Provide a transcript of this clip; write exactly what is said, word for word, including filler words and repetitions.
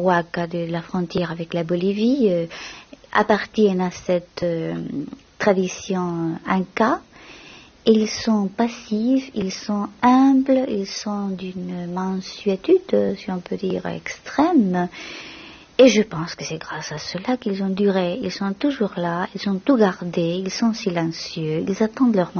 Huaca, de la frontière avec la Bolivie, euh, appartiennent à cette euh, tradition inca. Ils sont passifs, ils sont humbles, ils sont d'une mansuétude, si on peut dire, extrême. Et je pense que c'est grâce à cela qu'ils ont duré. Ils sont toujours là, ils ont tout gardé, ils sont silencieux, ils attendent leur